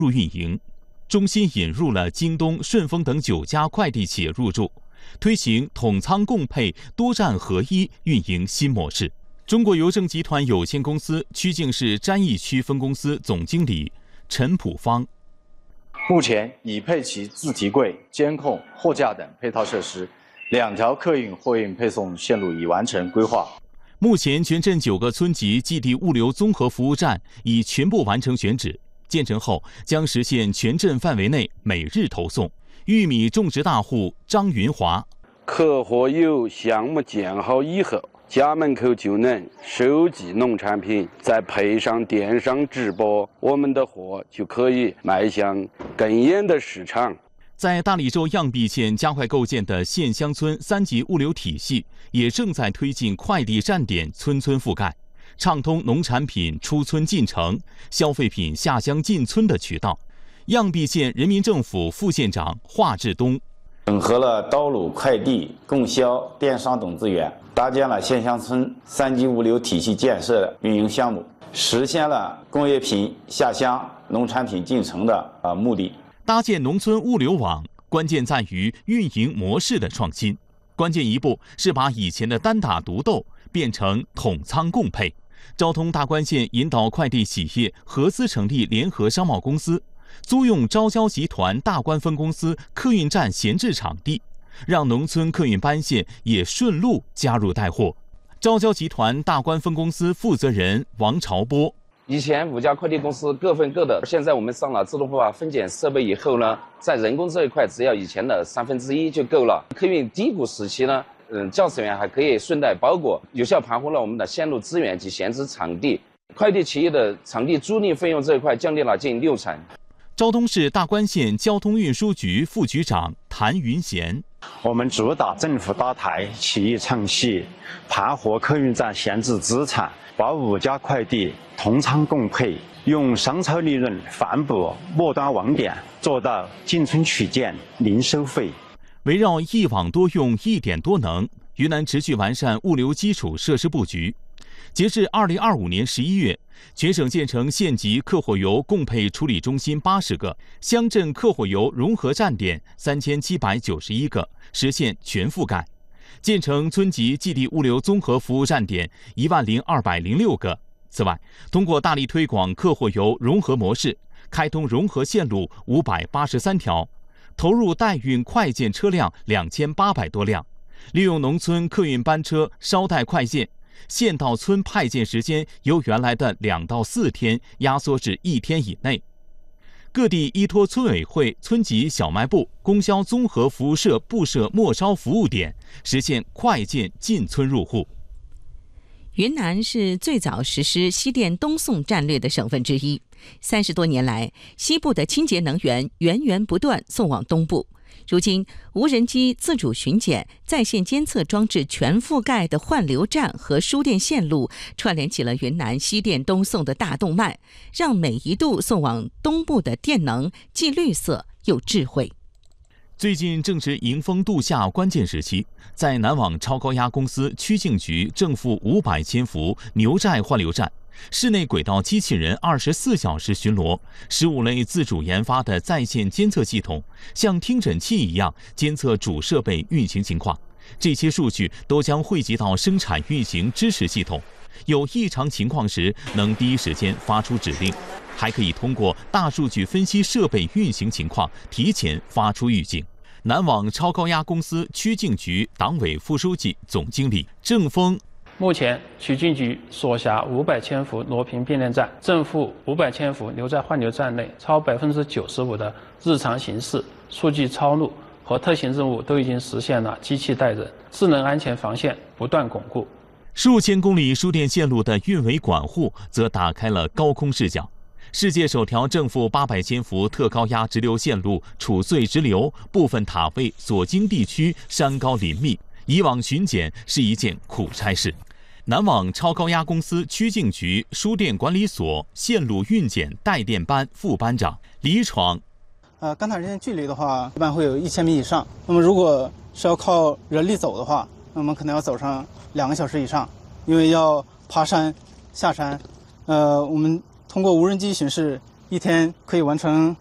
入运营。中心引入了京东、顺丰等9家快递企业入驻，推行统仓共配、多站合一运营新模式。中国邮政集团有限公司曲靖市詹义区分公司总经理陈普芳： 目前已配齐自提柜、监控、货架等配套设施，2条客运货运配送线路已完成规划。 目前全镇9个村级寄递物流综合服务站已全部完成选址，建成后将实现全镇范围内每日投送。玉米种植大户张云华： 客户有项目建好以后，家门口就能收集农产品，再配上电商直播，我们的货就可以迈向更远的市场。 在大理州漾濞县加快构建的县乡村3级物流体系，也正在推进快递站点村村覆盖，畅通农产品出村进城、消费品下乡进村的渠道。漾濞县人民政府副县长华志东： 整合了道路、快递、供销、电商等资源，搭建了县乡村3级物流体系建设运营项目，实现了工业品下乡、农产品进城的目的。 搭建农村物流网，关键在于运营模式的创新。关键一步是把以前的单打独斗变成统仓共配。昭通大关县引导快递企业合资成立联合商贸公司，租用昭交集团大关分公司客运站闲置场地，让农村客运班线也顺路加入带货。昭交集团大关分公司负责人王朝波： 以前5家快递公司各分各的，现在我们上了自动化分拣设备以后呢，在人工这一块只要以前的1/3就够了。客运低谷时期呢，驾驶员还可以顺带包裹，有效盘活了我们的线路资源及闲置场地。快递企业的场地租赁费用这一块降低了近60%。 昭通市大关县交通运输局副局长谭云贤： 我们主打政府搭台、企业唱戏，盘活客运站闲置资产，把5家快递同仓共配，用商超利润反哺末端网点，做到进村取件零收费。 围绕一网多用、一点多能，云南持续完善物流基础设施布局。截至2025年11月，全省建成县级客货油共配处理中心80个，乡镇客货油融合站点3791个，实现全覆盖；建成村级寄递物流综合服务站点10206个。此外，通过大力推广客货油融合模式，开通融合线路583条，投入代运快件车辆2800多辆，利用农村客运班车捎带快件，县到村派件时间由原来的2到4天压缩至1天以内。各地依托村委会、村级小卖部、供销综合服务社布设末梢服务点，实现快件进村入户。 云南是最早实施西电东送战略的省份之一。30多年来，西部的清洁能源源源不断送往东部。如今，无人机自主巡检、在线监测装置全覆盖的换流站和输电线路，串联起了云南西电东送的大动脉，让每一度送往东部的电能既绿色又智慧。 最近正值迎峰度夏关键时期，在南网超高压公司曲靖局正负500千伏牛寨换流站，室内轨道机器人24小时巡逻，15类自主研发的在线监测系统像听诊器一样监测主设备运行情况，这些数据都将汇集到生产运行支持系统，有异常情况时能第一时间发出指令，还可以通过大数据分析设备运行情况，提前发出预警。南网超高压公司曲靖局党委副书记、总经理郑峰： 目前，曲靖局所辖500千伏螺频变电站、正负500千伏牛寨换流站内，超95%的日常行驶、数据抄录和特行任务都已经实现了机器带人，智能安全防线不断巩固。 数千公里输电线路的运维管护则打开了高空视角。世界首条正负800千伏特高压直流线路储穗直流，部分塔位所经地区山高林密，以往巡检是一件苦差事。南网超高压公司曲靖局输电管理所线路运检带电班副班长李闯： 钢塔人线距离的话，一般会有1000米以上。那么如果是要靠人力走的话，那么可能要走上2个小时以上，因为要爬山、下山。我们通过无人机巡视一天可以完成